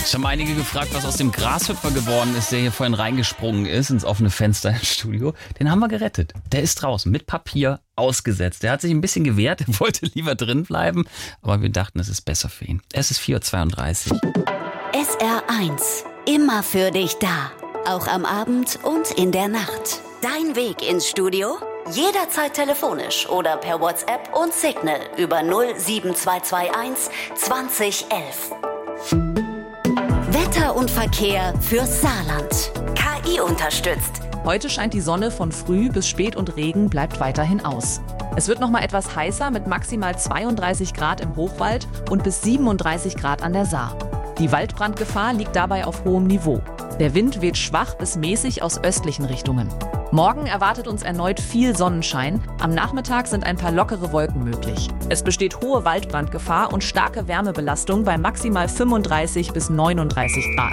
Es haben einige gefragt, was aus dem Grashüpfer geworden ist, der hier vorhin reingesprungen ist ins offene Fenster im Studio. Den haben wir gerettet. Der ist draußen mit Papier ausgesetzt. Der hat sich ein bisschen gewehrt, er wollte lieber drin bleiben, aber wir dachten, es ist besser für ihn. Es ist 4:32 Uhr. SR1, immer für dich da. Auch am Abend und in der Nacht. Dein Weg ins Studio? Jederzeit telefonisch oder per WhatsApp und Signal über 07221 2011. Wetter und Verkehr fürs Saarland. KI unterstützt. Heute scheint die Sonne, von früh bis spät und Regen bleibt weiterhin aus. Es wird noch mal etwas heißer mit maximal 32 Grad im Hochwald und bis 37 Grad an der Saar. Die Waldbrandgefahr liegt dabei auf hohem Niveau. Der Wind weht schwach bis mäßig aus östlichen Richtungen. Morgen erwartet uns erneut viel Sonnenschein. Am Nachmittag sind ein paar lockere Wolken möglich. Es besteht hohe Waldbrandgefahr und starke Wärmebelastung bei maximal 35 bis 39 Grad.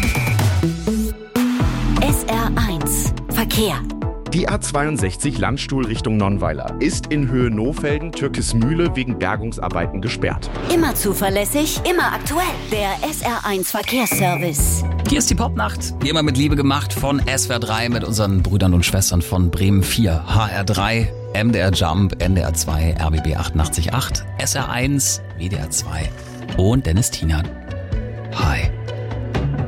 SR1 Verkehr. Die A62 Landstuhl Richtung Nonnweiler ist in Höhe Nohfelden, Türkismühle wegen Bergungsarbeiten gesperrt. Immer zuverlässig, immer aktuell. Der SR1 Verkehrsservice. Hier ist die Popnacht, wie immer mit Liebe gemacht von SWR 3 mit unseren Brüdern und Schwestern von Bremen 4, HR 3, MDR Jump, NDR 2, RBB 88.8, SR 1, WDR 2 und Dennis Tinan. Hi.